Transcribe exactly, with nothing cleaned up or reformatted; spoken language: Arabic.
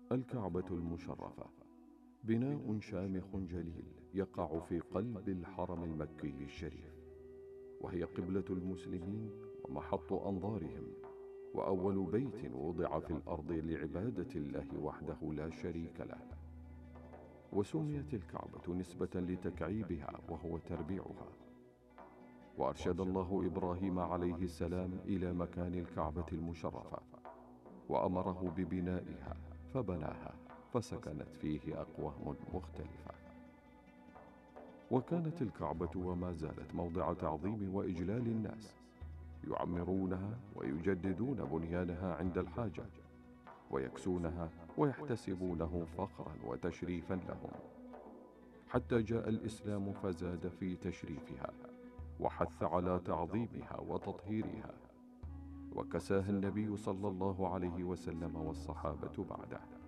الكعبة المشرفة بناء شامخ جليل يقع في قلب الحرم المكي الشريف، وهي قبلة المسلمين ومحط أنظارهم، وأول بيت وضع في الأرض لعبادة الله وحده لا شريك له. وسميت الكعبة نسبة لتكعيبها وهو تربيعها. وأرشد الله إبراهيم عليه السلام إلى مكان الكعبة المشرفة، وأمره ببنائها فبناها، فسكنت فيه أقوام مختلفة. وكانت الكعبة وما زالت موضع تعظيم وإجلال الناس، يعمرونها ويجددون بنيانها عند الحاجة، ويكسونها ويحتسبونه فخرا وتشريفا لهم، حتى جاء الإسلام فزاد في تشريفها وحث على تعظيمها وتطهيرها، وكساها النبي صلى الله عليه وسلم والصحابة بعده.